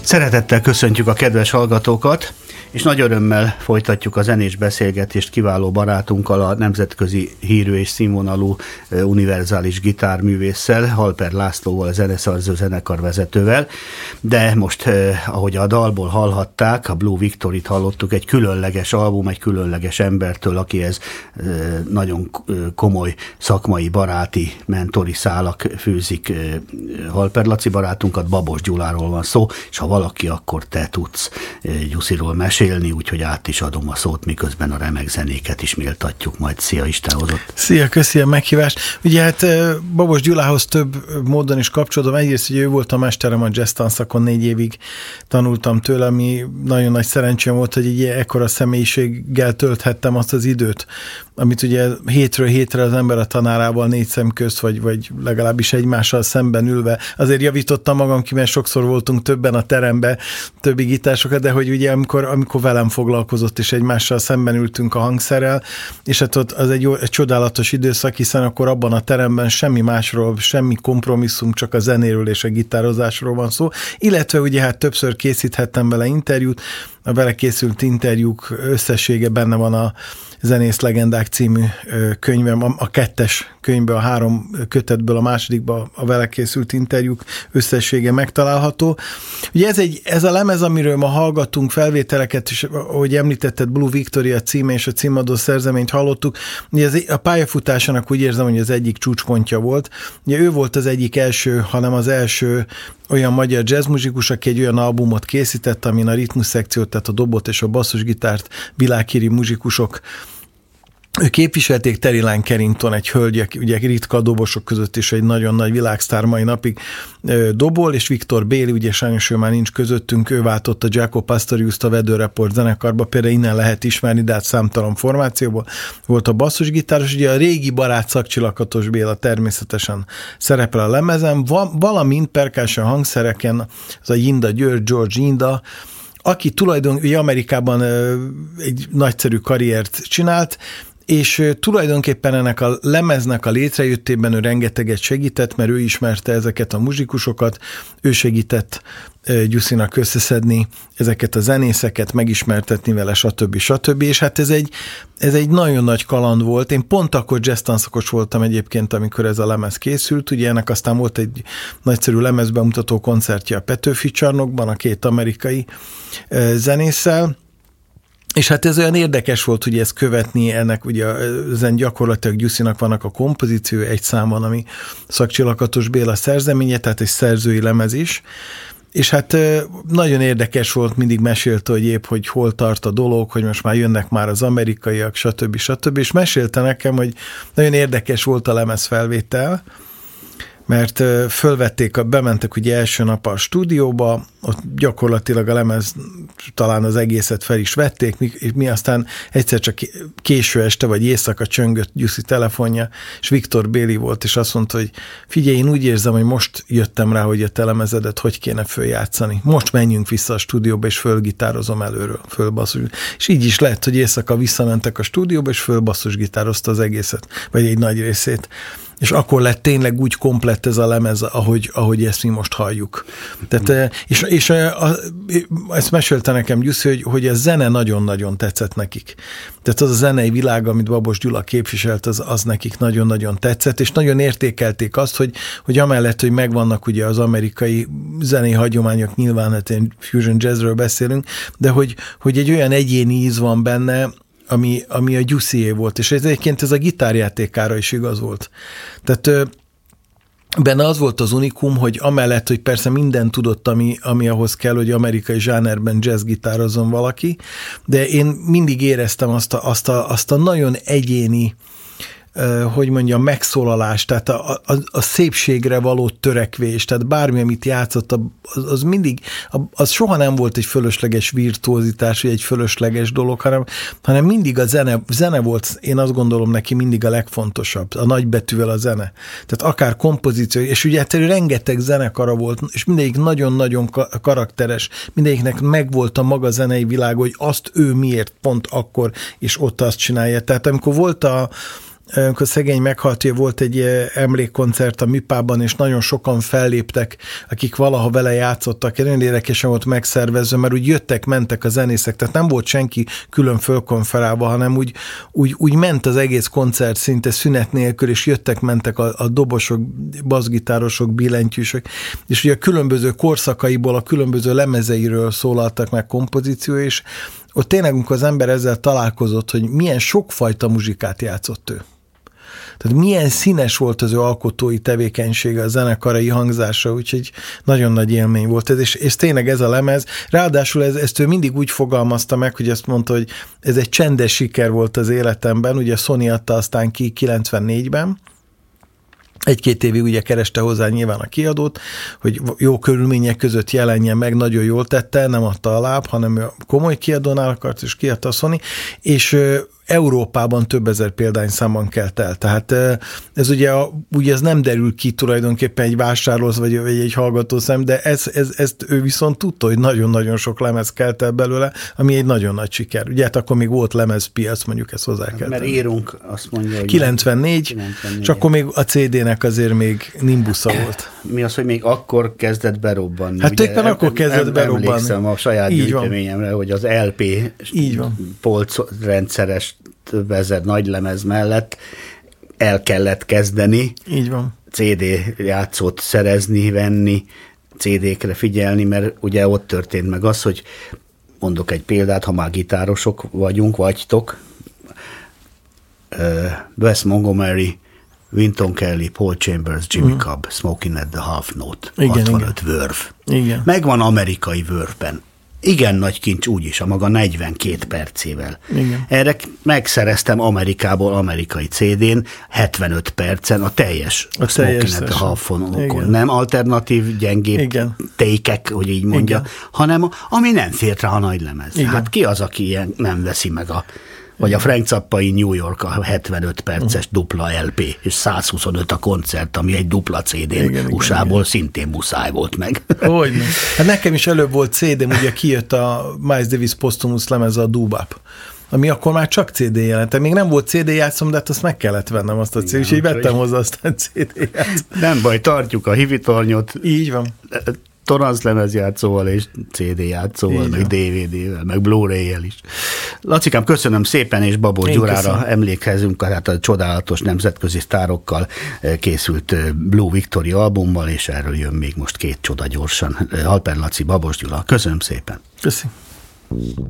Szeretettel köszöntjük a kedves hallgatókat, és nagy örömmel folytatjuk a zenés beszélgetést kiváló barátunkkal, a nemzetközi hírű és színvonalú univerzális gitárművésszel, Halper Lászlóval, a Zeneszerző zenekar vezetővel, de most, ahogy a dalból hallhatták, a Blue Victory-t hallottuk, egy különleges album, egy különleges embertől, akihez nagyon komoly szakmai, baráti, mentori szálak fűzik Halper Laci barátunkat, Babos Gyuláról van szó, és ha valaki, akkor te tudsz Gyusziról mesélni, úgyhogy át is adom a szót, miközben a remek zenéket is méltatjuk majd. Szia, Isten hozott! Szia, köszi a meghívást! Ugye hát Babos Gyulához több módon is kapcsolódom. Egyrészt, hogy ő volt a mesterem a jazz tanszakon, 4 évig tanultam tőle, ami nagyon nagy szerencsém volt, hogy egy ekkora személyiséggel tölthettem azt az időt, amit ugye hétről hétre az ember a tanárával 4 szem közt, vagy legalábbis egymással szemben ülve. Azért javítottam magam ki, mert sokszor voltunk többen a teremben, többi gitárosokat, de hogy ugye amikor velem foglalkozott, és egymással szemben ültünk a hangszerrel, és hát ott az egy csodálatos időszak, hiszen akkor abban a teremben semmi másról, semmi kompromisszum, csak a zenéről és a gitározásról van szó, illetve ugye hát többször készíthettem vele interjút, a vele készült interjúk összessége benne van a Zenész Legendák című könyvem, a 2. könyvben, a 3 kötetből a másodikban a vele készült interjúk összessége megtalálható. Ugye ez a lemez, amiről ma hallgattunk felvételeket, és ahogy említetted, Blue Victory a címe és a címadó szerzeményt hallottuk, ugye a pályafutásának úgy érzem, hogy az egyik csúcspontja volt. Ugye ő volt az egyik első, hanem az első olyan magyar jazzmuzsikus, aki egy olyan albumot készített, amin a ritmusszekciót, tehát a dobot és a basszusgitárt világhírű muzsikusok képviselték. Terry Lane Carrington, egy hölgy, ugye ritka dobosok között is egy nagyon nagy világsztár mai napig dobol, és Viktor Béli, ugye sajnos ő már nincs közöttünk, ő váltotta Jaco Pastoriuszt a Weather Report zenekarba, például innen lehet ismerni, de hát számtalan formációból volt a basszusgitáros, ugye a régi barát Szakcsi-Lakatos Béla természetesen szerepel a lemezen, valamint percussion hangszereken, az a Jinda György, George Jinda, aki tulajdonképpen Amerikában egy nagyszerű karriert csinált, és tulajdonképpen ennek a lemeznek a létrejöttében ő rengeteget segített, mert ő ismerte ezeket a muzsikusokat, ő segített Gyuszinak összeszedni ezeket a zenészeket, megismertetni vele, stb. És hát ez egy nagyon nagy kaland volt. Én pont akkor jazz tanszakos voltam egyébként, amikor ez a lemez készült. Ugye ennek aztán volt egy nagyszerű lemezbemutató koncertje a Petőfi Csarnokban, a 2 amerikai zenésszel. És hát ez olyan érdekes volt, hogy ezt követni, ennek ugye ezen gyakorlatilag Gyuszinak vannak a kompozíció egy számban, ami Szakcsi-Lakatos Béla szerzeménye, tehát egy szerzői lemez is. És hát nagyon érdekes volt, mindig mesélte, hogy épp, hogy hol tart a dolog, hogy most már jönnek már az amerikaiak, stb. És mesélte nekem, hogy nagyon érdekes volt a lemezfelvétel, mert bementek ugye első nap a stúdióba, ott gyakorlatilag a lemez talán az egészet fel is vették, mi aztán egyszer csak késő este vagy éjszaka csöngött Gyuszi telefonja, és Viktor Béli volt, és azt mondta, hogy figyelj, én úgy érzem, hogy most jöttem rá, hogy a te lemezedet hogy kéne följátszani. Most menjünk vissza a stúdióba, és fölgitározom előről, fölbasszus. És így is lett, hogy éjszaka visszamentek a stúdióba, és fölbasszusgitározta az egészet, vagy egy nagy részét. És akkor lett tényleg úgy komplett ez a lemez, ahogy ezt mi most halljuk. Tehát, és ezt mesélte nekem Gyuszi, hogy a zene nagyon-nagyon tetszett nekik. Tehát az a zenei világ, amit Babos Gyula képviselt, az nekik nagyon-nagyon tetszett, és nagyon értékelték azt, hogy amellett, hogy megvannak ugye az amerikai zenei hagyományok, nyilván hát fusion jazzről beszélünk, de hogy egy olyan egyéni íz van benne, ami a Gyuszié volt, és egyébként ez a gitárjátékára is igaz volt. Tehát benne az volt az unikum, hogy amellett, hogy persze mindent tudott, ami ahhoz kell, hogy amerikai zsánerben jazzgitározzon valaki, de én mindig éreztem azt a nagyon egyéni, hogy mondjam, megszólalás, tehát a szépségre való törekvés, tehát bármi, amit játszott, az mindig, az soha nem volt egy fölösleges virtuózitás, vagy egy fölösleges dolog, hanem mindig a zene volt, én azt gondolom neki mindig a legfontosabb, a nagybetűvel a zene. Tehát akár kompozíció, és ugye hát rengeteg zenekara volt, és mindegyik nagyon-nagyon karakteres, mindegyiknek megvolt a maga zenei világ, hogy azt ő miért pont akkor, és ott azt csinálja. Tehát amikor volt amikor szegény meghalt, hogy volt egy emlékkoncert a Műpában, és nagyon sokan felléptek, akik valaha vele játszottak. Nagyon érdekesen volt megszervezve, mert úgy jöttek, mentek a zenészek, tehát nem volt senki külön fölkonferálva, hanem úgy ment az egész koncert szinte szünet nélkül, és jöttek, mentek a dobosok, basszgitárosok, billentyűsök, és ugye a különböző korszakaiból, a különböző lemezeiről szólaltak meg kompozíció, és ott tényleg, amikor az ember ezzel találkozott, hogy milyen sokfajta muzsikát játszott ő. Tehát milyen színes volt az ő alkotói tevékenysége, a zenekarai hangzása, úgyhogy nagyon nagy élmény volt ez, és tényleg ez a lemez. Ráadásul ezt ő mindig úgy fogalmazta meg, hogy azt mondta, hogy ez egy csendes siker volt az életemben, ugye Sony adta aztán ki 94-ben, egy-két évig ugye kereste hozzá nyilván a kiadót, hogy jó körülmények között jelenjen meg, nagyon jól tette, nem adta a láb, hanem komoly kiadónál akart, és kiadta a Sony, és Európában több ezer példányszámban kelt el. Tehát ez ugye ez nem derül ki tulajdonképpen egy vásárló vagy egy hallgató szem, de ezt ő viszont tudta, hogy nagyon-nagyon sok lemez kelt el belőle, ami egy nagyon nagy siker. Ugye hát akkor még volt lemezpiac, mondjuk ezt hozzá kell. Mert írunk, azt mondja, hogy 94, és akkor még a CD-nek azért még nimbusza volt. Mi az, hogy még akkor kezdett berobbanni? Hát éppen akkor kezdett berobbanni. Emlékszem a saját gyűjteményemre, hogy az LP polcrendszeres több ezer nagylemez mellett el kellett kezdeni. Így van. CD játszót szerezni, venni, CD-kre figyelni, mert ugye ott történt meg az, hogy mondok egy példát, ha már gitárosok vagytok, Wes Montgomery, Wynton Kelly, Paul Chambers, Jimmy Cobb, Smoking at the Half Note, 65 Verve. Igen. Megvan amerikai Verve-ben. Igen nagy kincs úgyis, a maga 42 percével. Igen. Erre megszereztem Amerikából amerikai CD-n 75 percen a teljes Smoking at the Half Note-on. Nem alternatív, gyengébb tékek, hogy így mondja, hanem ami nem fért rá a nagy lemez. Igen. Hát ki az, aki ilyen nem veszi meg vagy a Frank Zappai New York a 75 perces dupla LP, és 125 a koncert, ami egy dupla CD-n USA-ból szintén muszáj volt meg. Hogyne. Hát nekem is előbb volt CD-m, ugye kijött a Miles Davis Posthumous lemeze, a Doo-Bop, ami akkor már csak CD jelent. Még nem volt CD játszom, de hát azt meg kellett vennem azt a CD, úgyhogy vettem hozzá aztán CD játszom. Nem baj, tartjuk a hivitornyot. Így van. Toranclemez játszóval és CD játszóval, meg DVD-vel, meg Blu-ray-jel is. Lacikám, köszönöm szépen, és Babos Gyurára emlékezünk, hát a csodálatos nemzetközi sztárokkal készült Blue Victory albummal, és erről jön még most két csoda gyorsan. Halper Laci, Babos Gyula, köszönöm szépen. Köszönöm.